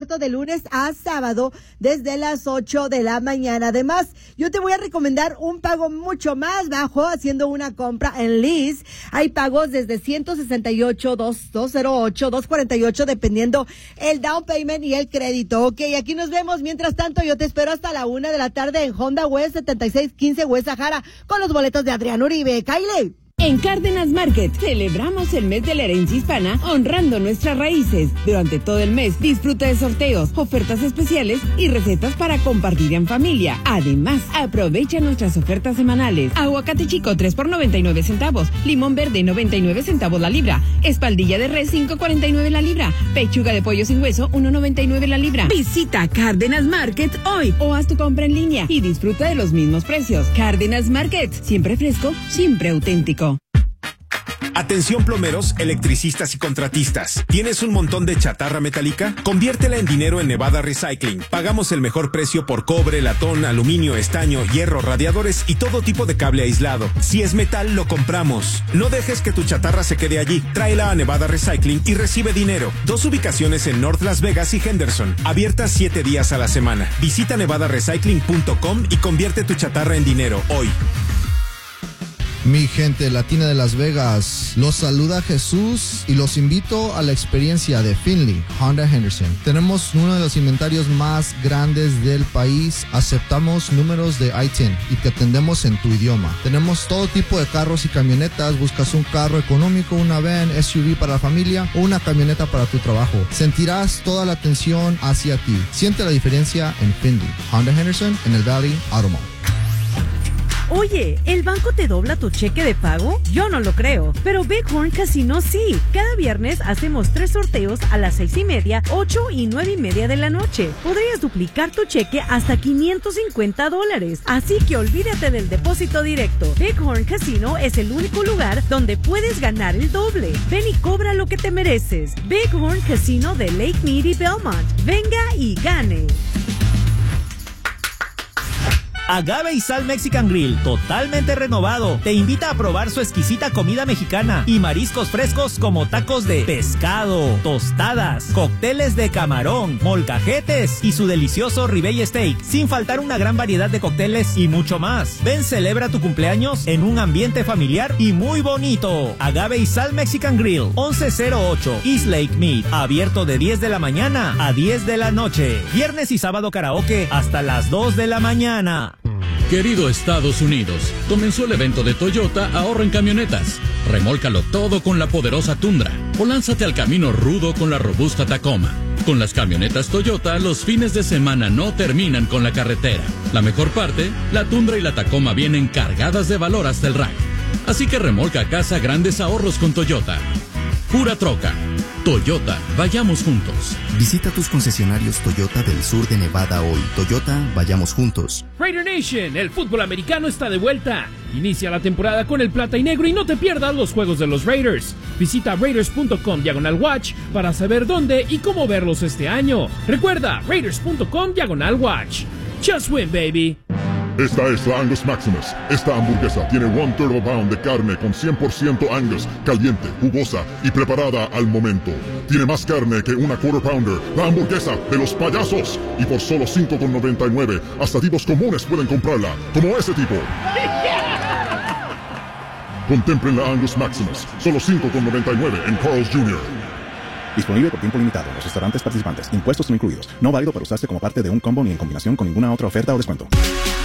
abierto de lunes a sábado desde las 8 de la mañana. Además, yo te voy a recomendar un pago mucho más bajo haciendo una compra en Liz. Hay pagos desde 168, 208, 248, dependiendo el down payment y el crédito. Ok, aquí nos vemos. Mientras tanto, yo te espero hasta la 1 de la tarde en Honda West 7615 West Sahara con los boletos de Adrián Uribe. Kyle. En Cárdenas Market celebramos el mes de la herencia hispana honrando nuestras raíces. Durante todo el mes disfruta de sorteos, ofertas especiales y recetas para compartir en familia. Además, aprovecha nuestras ofertas semanales. Aguacate chico 3 por 99 centavos, limón verde 99 centavos la libra, espaldilla de res 5.49 la libra, pechuga de pollo sin hueso 1.99 la libra. Visita Cárdenas Market hoy o haz tu compra en línea y disfruta de los mismos precios. Cárdenas Market, siempre fresco, siempre auténtico. Atención plomeros, electricistas y contratistas. ¿Tienes un montón de chatarra metálica? Conviértela en dinero en Nevada Recycling. Pagamos el mejor precio por cobre, latón, aluminio, estaño, hierro, radiadores y todo tipo de cable aislado. Si es metal, lo compramos. No dejes que tu chatarra se quede allí. Tráela a Nevada Recycling y recibe dinero. 2 ubicaciones en North Las Vegas y Henderson. Abiertas 7 días a la semana. Visita nevadarecycling.com y convierte tu chatarra en dinero hoy. Mi gente latina de Las Vegas, los saluda Jesús y los invito a la experiencia de Finley Honda Henderson. Tenemos uno de los inventarios más grandes del país, aceptamos números de I-10 y te atendemos en tu idioma. Tenemos todo tipo de carros y camionetas, buscas un carro económico, una van, SUV para la familia o una camioneta para tu trabajo. Sentirás toda la atención hacia ti. Siente la diferencia en Finley Honda Henderson en el Valley Auto Mall. Oye, ¿el banco te dobla tu cheque de pago? Yo no lo creo, pero Bighorn Casino sí. Cada viernes hacemos 3 sorteos a las 6:30, 8 y 9:30 de la noche. Podrías duplicar tu cheque hasta $550. Así que olvídate del depósito directo. Bighorn Casino es el único lugar donde puedes ganar el doble. Ven y cobra lo que te mereces. Bighorn Casino de Lake Mead y Belmont. Venga y gane. Agave y Sal Mexican Grill, totalmente renovado, te invita a probar su exquisita comida mexicana y mariscos frescos como tacos de pescado, tostadas, cócteles de camarón, molcajetes y su delicioso ribeye steak, sin faltar una gran variedad de cócteles y mucho más. Ven, celebra tu cumpleaños en un ambiente familiar y muy bonito. Agave y Sal Mexican Grill, 1108 East Lake Mead, abierto de 10 de la mañana a 10 de la noche. Viernes y sábado karaoke hasta las 2 de la mañana. Querido Estados Unidos, comenzó el evento de Toyota Ahorro en Camionetas. Remólcalo todo con la poderosa Tundra o lánzate al camino rudo con la robusta Tacoma. Con las camionetas Toyota, los fines de semana no terminan con la carretera. La mejor parte, la Tundra y la Tacoma vienen cargadas de valor hasta el rack. Así que remolca a casa grandes ahorros con Toyota. Pura troca. Toyota, vayamos juntos. Visita tus concesionarios Toyota del sur de Nevada hoy. Toyota, vayamos juntos. Raider Nation, el fútbol americano está de vuelta. Inicia la temporada con el plata y negro y no te pierdas los juegos de los Raiders. Visita raiders.com/watch para saber dónde y cómo verlos este año. Recuerda, raiders.com/watch. Just win, baby. Esta es la Angus Maximus. Esta hamburguesa tiene 1 turbo pound de carne con 100% Angus, caliente, jugosa y preparada al momento. Tiene más carne que una quarter pounder, la hamburguesa de los payasos. Y por solo $5.99, hasta tipos comunes pueden comprarla, como ese tipo. Contemplen la Angus Maximus, solo $5.99 en Carl's Jr. Disponible por tiempo limitado en los restaurantes participantes. Impuestos no incluidos. No válido para usarse como parte de un combo ni en combinación con ninguna otra oferta o descuento.